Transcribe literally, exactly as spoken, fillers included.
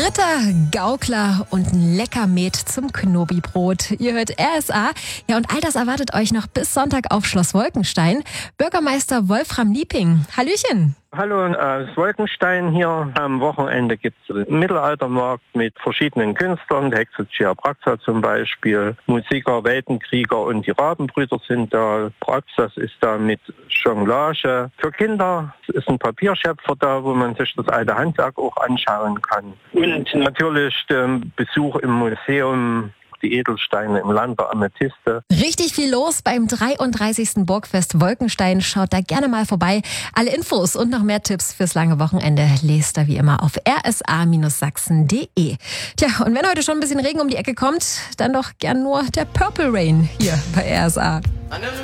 Ritter, Gaukler und ein Leckermet zum Knobi-Brot. Ihr hört R S A. Ja, und all das erwartet euch noch bis Sonntag auf Schloss Wolkenstein. Bürgermeister Wolfram Lieping. Hallöchen. Hallo, aus Wolkenstein hier. Am Wochenende gibt es einen Mittelaltermarkt mit verschiedenen Künstlern, der Hexocia Praxa zum Beispiel, Musiker, Weltenkrieger und die Rabenbrüder sind da. Praxas ist da mit Jonglage. Für Kinder ist ein Papierschöpfer da, wo man sich das alte Handwerk auch anschauen kann. Und natürlich der Besuch im Museum, die Edelsteine im Land der Amethyste. Richtig viel los beim dreiunddreißigsten Burgfest Wolkenstein. Schaut da gerne mal vorbei. Alle Infos und noch mehr Tipps fürs lange Wochenende lest da wie immer auf r s a sachsen punkt d e. Tja, und wenn heute schon ein bisschen Regen um die Ecke kommt, dann doch gern nur der Purple Rain hier bei R S A.